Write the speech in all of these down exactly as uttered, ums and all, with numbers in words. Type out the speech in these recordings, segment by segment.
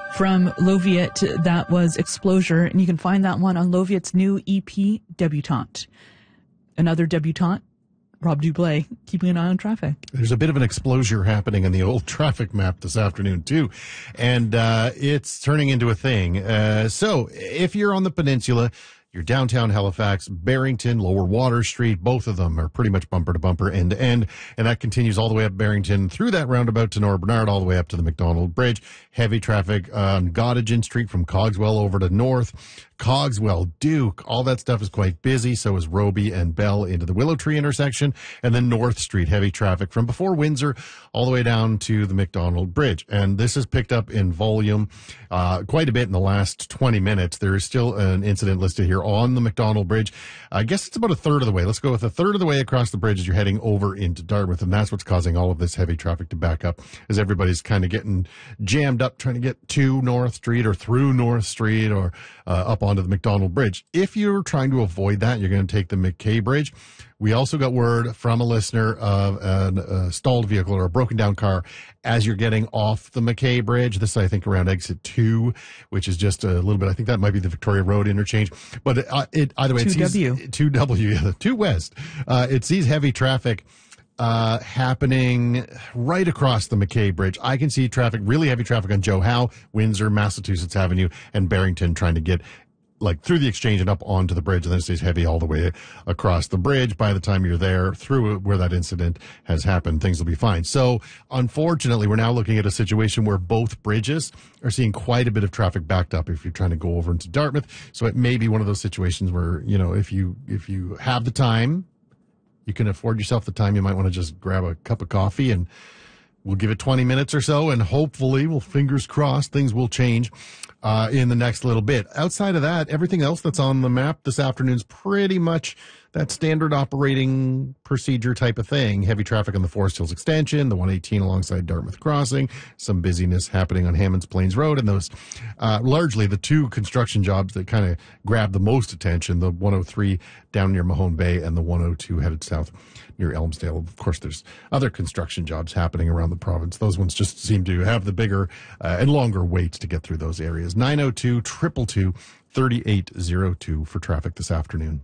From Loviet, that was Exposure, and you can find that one on Loviet's new E P, Debutante. Another debutante, Rob Dublé, keeping an eye on traffic. There's a bit of an explosion happening in the old traffic map this afternoon, too, and uh, it's turning into a thing. Uh, so if you're on the peninsula, you're downtown Halifax, Barrington, Lower Water Street, both of them are pretty much bumper to bumper, end to end, and that continues all the way up Barrington through that roundabout to North Bernard, all the way up to the McDonald Bridge. Heavy traffic on Gottingen Street from Cogswell over to North. Cogswell, Duke, all that stuff is quite busy. So is Roby and Bell into the Willow Tree intersection. And then North Street, heavy traffic from before Windsor all the way down to the McDonald Bridge. And this has picked up in volume uh, quite a bit in the last twenty minutes. There is still an incident listed here on the McDonald Bridge. I guess it's about a third of the way. Let's go with a third of the way across the bridge as you're heading over into Dartmouth. And that's what's causing all of this heavy traffic to back up, as everybody's kind of getting jammed up trying to get to North Street or through North Street or uh, up onto the McDonald Bridge. If you're trying to avoid that, you're going to take the McKay Bridge. We also got word from a listener of a, a stalled vehicle or a broken down car as you're getting off the McKay Bridge. This, I think, around exit two, which is just a little bit, I think that might be the Victoria Road interchange. But it, uh, it either way, it two sees W. two W, yeah, two West. Uh, it sees heavy traffic Uh, happening right across the McKay Bridge. I can see traffic, really heavy traffic on Joe Howe, Windsor, Massachusetts Avenue, and Barrington trying to get like through the exchange and up onto the bridge, and then it stays heavy all the way across the bridge. By the time you're there, through where that incident has happened, things will be fine. So, unfortunately, we're now looking at a situation where both bridges are seeing quite a bit of traffic backed up if you're trying to go over into Dartmouth. So it may be one of those situations where, you know, if you if you have the time, you can afford yourself the time, you might want to just grab a cup of coffee, and we'll give it twenty minutes or so, and hopefully, well, fingers crossed, things will change uh, in the next little bit. Outside of that, everything else that's on the map this afternoon is pretty much that standard operating procedure type of thing. Heavy traffic on the Forest Hills Extension, the one eighteen alongside Dartmouth Crossing, some busyness happening on Hammonds Plains Road, and those uh, largely the two construction jobs that kind of grab the most attention, the one oh three down near Mahone Bay and the one oh two headed south near Elmsdale. Of course, there's other construction jobs happening around the province. Those ones just seem to have the bigger uh, and longer waits to get through those areas. nine oh two, two two two, three eight oh two for traffic this afternoon.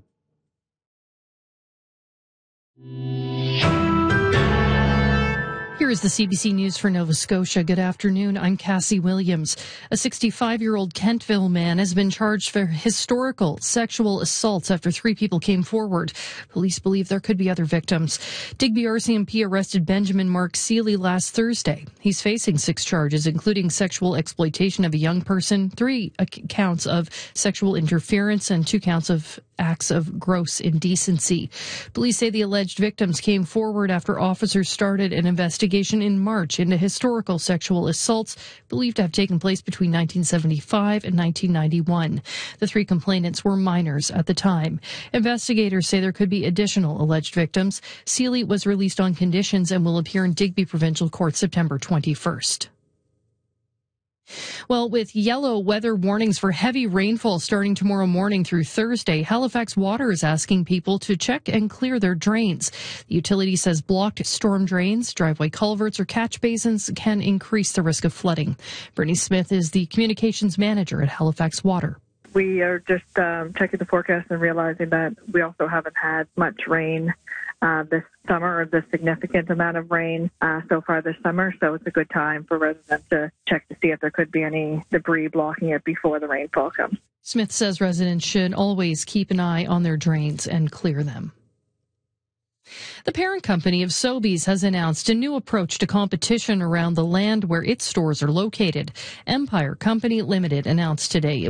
Here is the C B C News for Nova Scotia. Good afternoon. I'm Cassie Williams. A sixty-five-year-old Kentville man has been charged for historical sexual assaults after three people came forward. Police believe there could be other victims. Digby R C M P arrested Benjamin Mark Seeley last Thursday. He's facing six charges, including sexual exploitation of a young person, three counts of sexual interference, and two counts of acts of gross indecency. Police say the alleged victims came forward after officers started an investigation in March into historical sexual assaults believed to have taken place between nineteen seventy-five and nineteen ninety-one. The three complainants were minors at the time. Investigators say there could be additional alleged victims. Seeley was released on conditions and will appear in Digby Provincial Court September twenty-first. Well, with yellow weather warnings for heavy rainfall starting tomorrow morning through Thursday, Halifax Water is asking people to check and clear their drains. The utility says blocked storm drains, driveway culverts, or catch basins can increase the risk of flooding. Brittany Smith is the communications manager at Halifax Water. We are just um, checking the forecast and realizing that we also haven't had much rain uh, this summer, or the significant amount of rain uh, so far this summer. So it's a good time for residents to check to see if there could be any debris blocking it before the rainfall comes. Smith says residents should always keep an eye on their drains and clear them. The parent company of Sobeys has announced a new approach to competition around the land where its stores are located. Empire Company Limited announced today